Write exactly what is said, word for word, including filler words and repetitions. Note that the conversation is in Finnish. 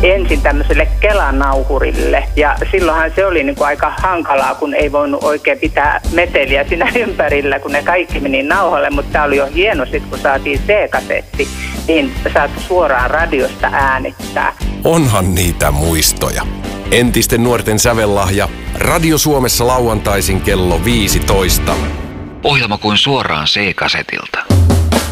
ensin tämmöiselle Kelanauhurille. Ja silloinhan se oli niin kuin aika hankalaa, kun ei voinut oikein pitää meteliä siinä ympärillä, kun ne kaikki meni nauhalle. Mutta tämä oli jo hieno sitten, kun saatiin C-kasetti, niin saat suoraan radiosta äänittää. Onhan niitä muistoja. Entisten nuorten sävellahja. Radio Suomessa lauantaisin kello viisitoista. Ohjelma kuin suoraan C-kasetilta.